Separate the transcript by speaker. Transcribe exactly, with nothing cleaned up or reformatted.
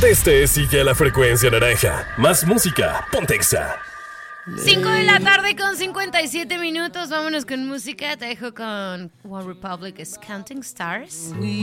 Speaker 1: este sigue la frecuencia naranja. Más música, ponte Exa.
Speaker 2: cinco de la tarde con cincuenta y siete minutos. Vámonos con música. Te dejo con One Republic is Counting Stars.